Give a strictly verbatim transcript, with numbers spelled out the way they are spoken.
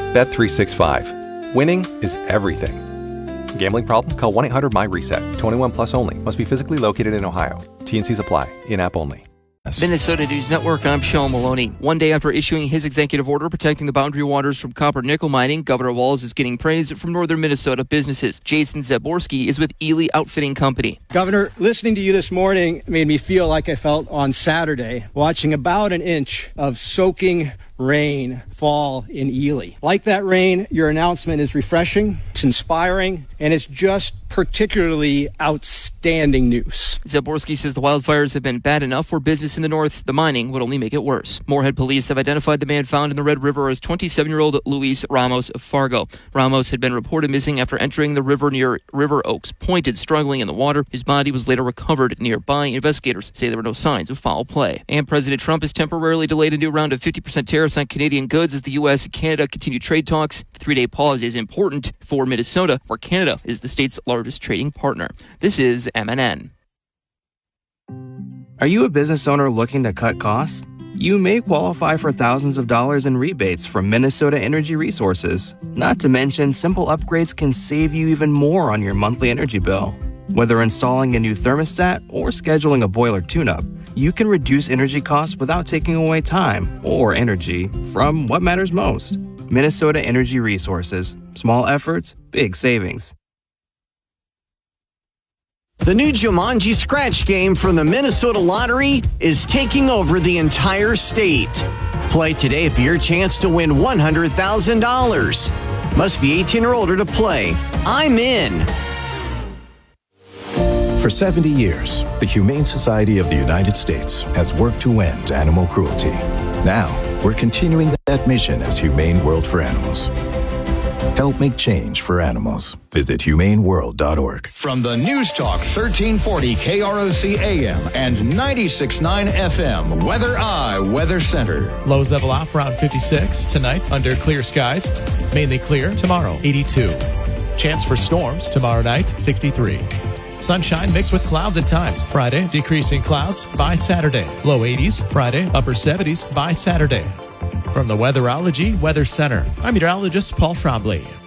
Bet three sixty-five. Winning is everything. Gambling problem? Call one eight hundred my reset. twenty-one plus only. Must be physically located in Ohio. T N Cs apply. In-app only. Minnesota News Network, I'm Sean Maloney. One day after issuing his executive order protecting the boundary waters from copper nickel mining, Governor Walz is getting praise from northern Minnesota businesses. Jason Zaborski is with Ely Outfitting Company. Governor, listening to you this morning made me feel like I felt on Saturday, watching about an inch of soaking rain fall in Ely. Like that rain, your announcement is refreshing, it's inspiring, and it's just particularly outstanding news. Zaborski says the wildfires have been bad enough for business in the north. The mining would only make it worse. Moorhead police have identified the man found in the Red River as twenty-seven-year-old Luis Ramos of Fargo. Ramos had been reported missing after entering the river near River Oaks Point and struggling in the water. His body was later recovered nearby. Investigators say there were no signs of foul play. And President Trump has temporarily delayed a new round of fifty percent tariffs on Canadian goods as the U S and Canada continue trade talks. The three-day pause is important for Minnesota, where Canada is the state's largest trading partner. This is M N N. Are you a business owner looking to cut costs? You may qualify for thousands of dollars in rebates from Minnesota Energy Resources. Not to mention, simple upgrades can save you even more on your monthly energy bill. Whether installing a new thermostat or scheduling a boiler tune-up, you can reduce energy costs without taking away time or energy from what matters most. Minnesota Energy Resources. Small efforts, big savings. The new Jumanji Scratch game from the Minnesota Lottery is taking over the entire state. Play today for your chance to win one hundred thousand dollars. Must be eighteen or older to play. I'm in. For seventy years, the Humane Society of the United States has worked to end animal cruelty. Now, we're continuing that mission as Humane World for Animals. Help make change for animals. Visit humane world dot org. From the News Talk thirteen forty K R O C A M and ninety-six point nine F M, Weather Eye Weather Center. Lows level off around fifty-six tonight under clear skies. Mainly clear tomorrow, eighty-two. Chance for storms tomorrow night, sixty-three. Sunshine mixed with clouds at times. Friday, decreasing clouds by Saturday. Low eighties. Friday, upper seventies by Saturday. From the Weatherology Weather Center, I'm meteorologist Paul Trombley.